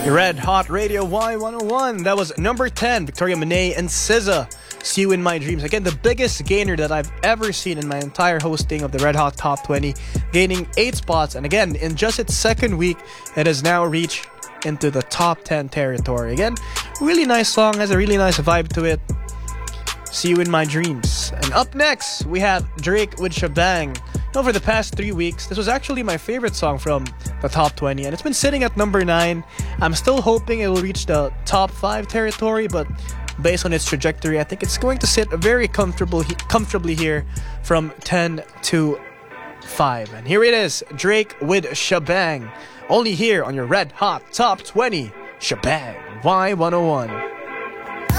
Red Hot Radio Y101. That was number 10, Victoria Monet and SZA. See You in My Dreams. Again, the biggest gainer that I've ever seen in my entire hosting of the Red Hot Top 20, gaining 8 spots. And again, in just its second week, it has now reached into the top 10 territory. Again, really nice song, has a really nice vibe to it. See You in My Dreams. And up next, we have Drake with Shabang. Over the past 3 weeks, this was actually my favorite song from the top 20, and it's been sitting at number 9. I'm still hoping it will reach the top 5 territory, but based on its trajectory, I think it's going to sit very comfortably here from 10 to 5. And here it is, Drake with Shabang. Only here on your Red Hot Top 20, Shabang Y101.